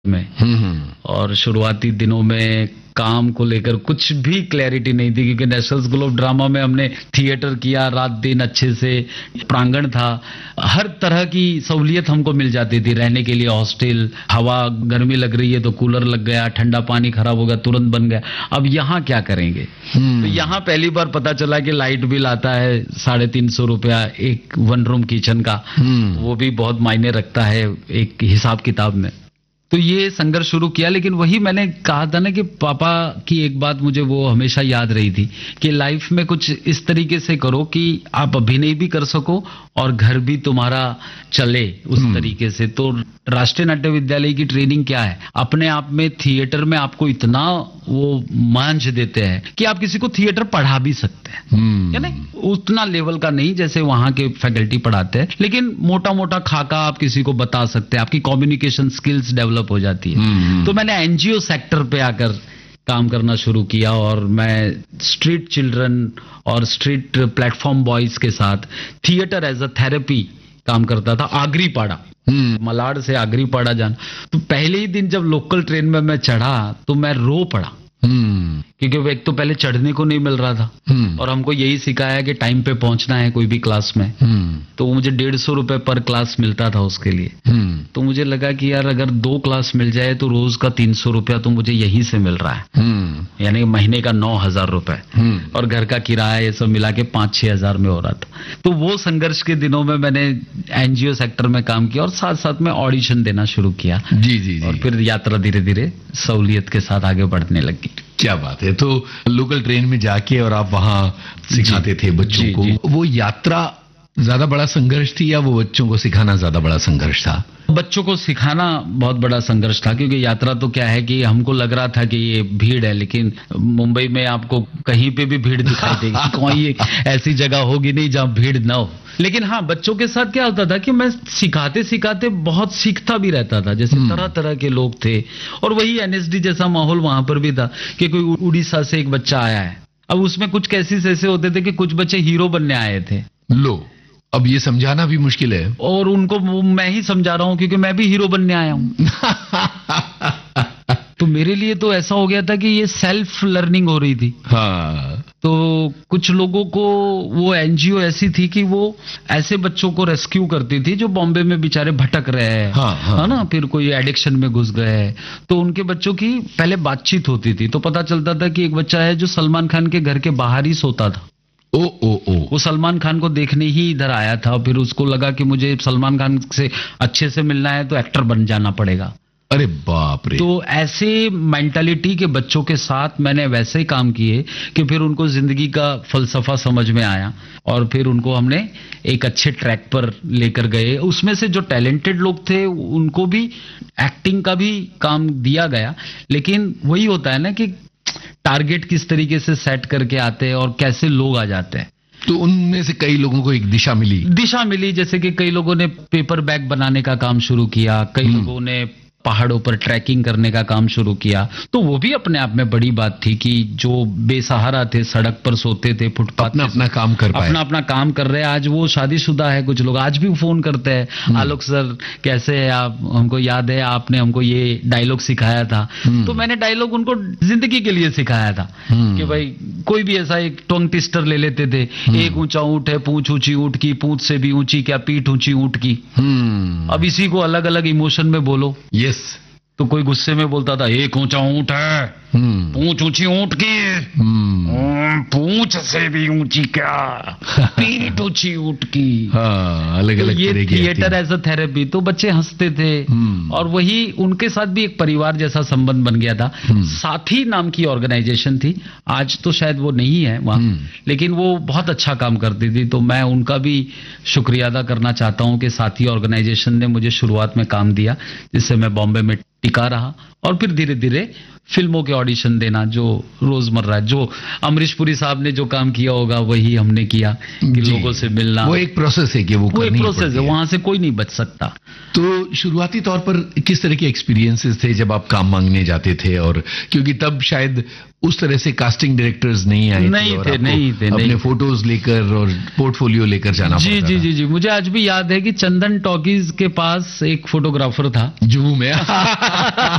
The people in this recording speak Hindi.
में। और शुरुआती दिनों में काम को लेकर कुछ भी क्लैरिटी नहीं थी, क्योंकि नेशनल स्कूल ऑफ ड्रामा में हमने थिएटर किया, रात दिन अच्छे से, प्रांगण था, हर तरह की सहूलियत हमको मिल जाती थी रहने के लिए, हॉस्टल, हवा, गर्मी लग रही है तो कूलर लग गया, ठंडा पानी खराब हो गया तुरंत बन गया। अब यहाँ क्या करेंगे? तो यहाँ पहली बार पता चला कि लाइट बिल आता है 350 रुपया एक 1 रूम किचन का, वो भी बहुत मायने रखता है एक हिसाब किताब में। तो ये संघर्ष शुरू किया, लेकिन वही मैंने कहा था ना कि पापा की एक बात मुझे वो हमेशा याद रही थी कि लाइफ में कुछ इस तरीके से करो कि आप अभिनय भी कर सको और घर भी तुम्हारा चले उस तरीके से। तो राष्ट्रीय नाट्य विद्यालय की ट्रेनिंग क्या है, अपने आप में थिएटर में आपको इतना वो मांझ देते हैं कि आप किसी को थिएटर पढ़ा भी सकते हैं, यानी उतना लेवल का नहीं जैसे वहां के फैकल्टी पढ़ाते हैं, लेकिन मोटा मोटा खाका आप किसी को बता सकते हैं, आपकी कम्युनिकेशन स्किल्स डेवलप हो जाती है। तो मैंने एनजीओ सेक्टर पे आकर काम करना शुरू किया और मैं स्ट्रीट चिल्ड्रन और स्ट्रीट प्लेटफॉर्म बॉयज के साथ थिएटर एज अ थेरेपी काम करता था। आगरीपाड़ा, मलाड से आगरीपाड़ा जाना, तो पहले ही दिन जब लोकल ट्रेन में मैं चढ़ा तो मैं रो पड़ा, क्योंकि वो एक तो पहले चढ़ने को नहीं मिल रहा था और हमको यही सिखाया कि टाइम पे पहुंचना है कोई भी क्लास में। तो मुझे 150 रुपए पर क्लास मिलता था उसके लिए। तो मुझे लगा कि यार अगर 2 क्लास मिल जाए तो रोज का 300 रुपया तो मुझे यहीं से मिल रहा है, यानी महीने का 9,000 रुपए, और घर का किराया ये सब मिला के 5-6 हजार में हो रहा था। तो वो संघर्ष के दिनों में मैंने एनजीओ सेक्टर में काम किया और साथ साथ में ऑडिशन देना शुरू किया। जी। और फिर यात्रा धीरे धीरे सहूलियत के साथ आगे बढ़ने लगी। क्या बात है। तो लोकल ट्रेन में जाके और आप वहां सिखाते थे बच्चों को, वो यात्रा ज्यादा बड़ा संघर्ष थी या वो बच्चों को सिखाना ज्यादा बड़ा संघर्ष था? बच्चों को सिखाना बहुत बड़ा संघर्ष था, क्योंकि यात्रा तो क्या है कि हमको लग रहा था कि ये भीड़ है, लेकिन मुंबई में आपको कहीं पे भी भीड़ दिखाई देगी, कोई ऐसी जगह होगी नहीं जहां भीड़ ना हो। लेकिन हाँ, बच्चों के साथ क्या होता था कि मैं सिखाते सिखाते बहुत सीखता भी रहता था, जैसे तरह तरह के लोग थे, और वही एनएसडी जैसा माहौल वहां पर भी था कि कोई उड़ीसा से एक बच्चा आया है। अब उसमें कुछ केसेस ऐसे होते थे कि कुछ बच्चे हीरो बनने आए थे। लो, अब ये समझाना भी मुश्किल है, और उनको मैं ही समझा रहा हूं क्योंकि मैं भी हीरो बनने आया हूं। तो मेरे लिए तो ऐसा हो गया था कि ये सेल्फ लर्निंग हो रही थी। हाँ। तो कुछ लोगों को वो एनजीओ ऐसी थी कि वो ऐसे बच्चों को रेस्क्यू करती थी जो बॉम्बे में बेचारे भटक रहे हैं, है ना, फिर कोई एडिक्शन में घुस गए हैं। तो उनके बच्चों की पहले बातचीत होती थी, तो पता चलता था कि एक बच्चा है जो सलमान खान के घर के बाहर ही सोता था। वो सलमान खान को देखने ही इधर आया था, फिर उसको लगा कि मुझे सलमान खान से अच्छे से मिलना है तो एक्टर बन जाना पड़ेगा। अरे बाप रे। तो ऐसे मेंटालिटी के बच्चों के साथ मैंने वैसे ही काम किए कि फिर उनको जिंदगी का फलसफा समझ में आया और फिर उनको हमने एक अच्छे ट्रैक पर लेकर गए। उसमें से जो टैलेंटेड लोग थे उनको भी एक्टिंग का भी काम दिया गया, लेकिन वही होता है ना कि टारगेट किस तरीके से सेट करके आते हैं और कैसे लोग आ जाते हैं। तो उनमें से कई लोगों को एक दिशा मिली, जैसे कि कई लोगों ने पेपर बैग बनाने का काम शुरू किया, कई लोगों ने पहाड़ों पर ट्रैकिंग करने का काम शुरू किया। तो वो भी अपने आप में बड़ी बात थी कि जो बेसहारा थे, सड़क पर सोते थे, फुटपाथ अपना काम कर पाए, अपना काम कर रहे हैं। आज वो शादीशुदा है, कुछ लोग आज भी फोन करते हैं, आलोक सर कैसे है आप, हमको याद है आपने हमको ये डायलॉग सिखाया था। तो मैंने डायलॉग उनको जिंदगी के लिए सिखाया था कि भाई कोई भी ऐसा एक टंग ट्विस्टर ले लेते थे, एक ऊंचा ऊंट है, पूंछ ऊंची ऊंट की, पूंछ से भी ऊंची क्या पीठ ऊंची ऊंट की। अब इसी को अलग अलग इमोशन में बोलो। तो कोई गुस्से में बोलता था एक ऊंचा ऊंट है, पूंछ ऊंची ऊंट की, पूंछ से भी ऊंची क्या, पीठ ऊंची ऊंट की। अलग अलग ये थिएटर एज अ थेरेपी। तो बच्चे हंसते थे और वही उनके साथ भी एक परिवार जैसा संबंध बन गया था। साथी नाम की ऑर्गेनाइजेशन थी, आज तो शायद वो नहीं है वहां, लेकिन वो बहुत अच्छा काम करती थी। तो मैं उनका भी शुक्रिया अदा करना चाहता हूं कि साथी ऑर्गेनाइजेशन ने मुझे शुरुआत में काम दिया, जिससे मैं बॉम्बे में टिका रहा और फिर धीरे धीरे फिल्मों के ऑडिशन देना, जो रोजमर्रा जो अमरीश पुरी साहब ने जो काम किया होगा वही हमने किया कि लोगों से मिलना। वो एक प्रोसेस है कि वो एक प्रोसेस है, वहां से कोई नहीं बच सकता। तो शुरुआती तौर पर किस तरह के एक्सपीरियंसेस थे जब आप काम मांगने जाते थे? और क्योंकि तब शायद उस तरह से कास्टिंग डायरेक्टर्स नहीं आए थे, नहीं थे अपने फोटोज लेकर और पोर्टफोलियो लेकर जाना पड़ता था। जी, मुझे आज भी याद है कि चंदन टॉकीज के पास एक फोटोग्राफर था जुहू में